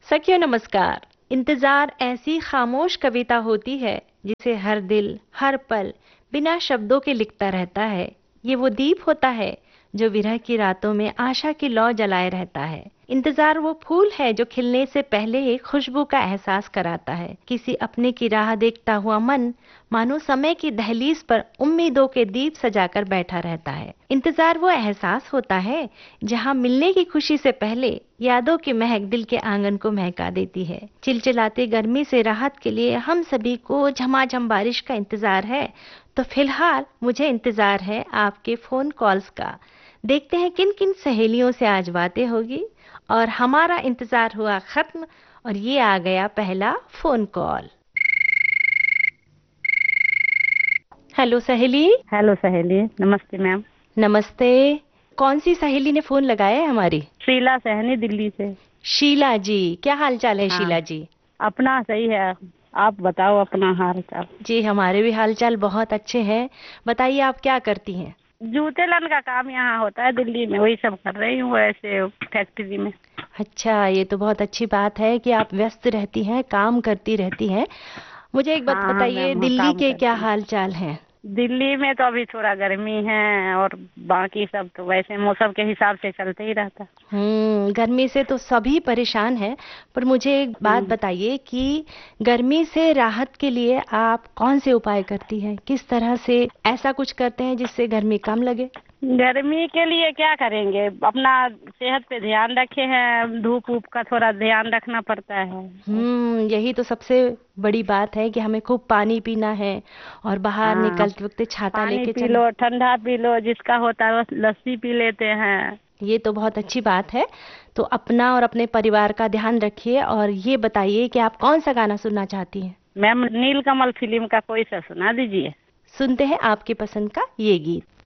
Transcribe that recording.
सखियों नमस्कार। इंतजार ऐसी खामोश कविता होती है जिसे हर दिल हर पल बिना शब्दों के लिखता रहता है। ये वो दीप होता है जो विरह की रातों में आशा की लौ जलाए रहता है। इंतजार वो फूल है जो खिलने से पहले ही खुशबू का एहसास कराता है। किसी अपने की राह देखता हुआ मन मानो समय की दहलीज पर उम्मीदों के दीप सजाकर बैठा रहता है। इंतजार वो एहसास होता है जहां मिलने की खुशी से पहले यादों की महक दिल के आंगन को महका देती है। चिलचिलाती गर्मी से राहत के लिए हम सभी को झमाझम बारिश का इंतजार है, तो फिलहाल मुझे इंतजार है आपके फोन कॉल्स का। देखते हैं किन किन सहेलियों से आज बातें होगी। और हमारा इंतजार हुआ खत्म और ये आ गया पहला फोन कॉल। हेलो सहेली। हेलो सहेली, नमस्ते मैम। नमस्ते। कौन सी सहेली ने फोन लगाया है हमारी? शीला सहनी, दिल्ली से। शीला जी, क्या हाल चाल है हाँ, शीला जी? अपना सही है। आप बताओ अपना हाल चाल। जी हमारे भी हाल चाल बहुत अच्छे हैं। बताइए आप क्या करती हैं? जूते लाने का काम यहाँ होता है दिल्ली में, वही सब कर रही हूँ ऐसे फैक्ट्री में। अच्छा, ये तो बहुत अच्छी बात है कि आप व्यस्त रहती हैं, काम करती रहती हैं। मुझे एक बात हाँ हाँ बताइए, मैम, हाँ, दिल्ली काम के क्या करती हूँ। हाल चाल हैं? दिल्ली में तो अभी थोड़ा गर्मी है, और बाकी सब तो वैसे मौसम के हिसाब से चलते ही रहता। गर्मी से तो सभी परेशान हैं। पर मुझे एक बात हम्म। बताइए कि गर्मी से राहत के लिए आप कौन से उपाय करती हैं? किस तरह से ऐसा कुछ करते हैं जिससे गर्मी कम लगे? गर्मी के लिए क्या करेंगे, अपना सेहत पे ध्यान रखे हैं, धूप ऊप का थोड़ा ध्यान रखना पड़ता है। यही तो सबसे बड़ी बात है कि हमें खूब पानी पीना है और बाहर हाँ, निकलते वक्त छाता पानी लेके पी चलना। लो, ठंडा पी लो, जिसका होता है वो लस्सी पी लेते हैं। ये तो बहुत अच्छी बात है। तो अपना और अपने परिवार का ध्यान रखिए और ये बताइए कि आप कौन सा गाना सुनना चाहती हैं? मैम, नीलकमल फिल्म का कोई सा सुना दीजिए। सुनते हैं आपकी पसंद का ये गीत।